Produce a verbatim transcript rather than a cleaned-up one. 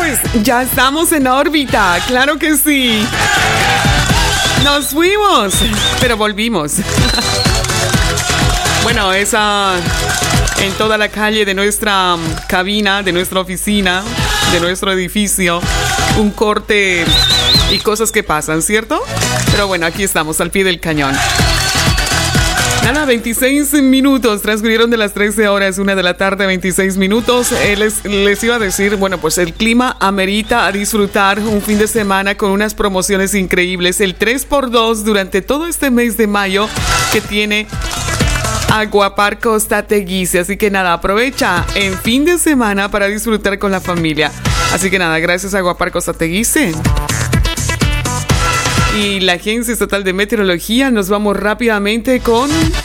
pues ya estamos en órbita, claro que sí. Nos fuimos, pero volvimos. Bueno, esa en toda la calle de nuestra cabina, de nuestra oficina, de nuestro edificio, un corte y cosas que pasan, ¿cierto? Pero bueno, aquí estamos al pie del cañón. Nada, veintiséis minutos transcurrieron de las trece horas, una de la tarde, veintiséis minutos. Eh, les, les iba a decir, bueno, pues el clima amerita a disfrutar un fin de semana con unas promociones increíbles. El tres por dos durante todo este mes de mayo que tiene Aguapar Costa Teguise. Así que nada, aprovecha en fin de semana para disfrutar con la familia. Así que nada, gracias a Aguapar Costa Teguise y la Agencia Estatal de Meteorología. Nos vamos rápidamente con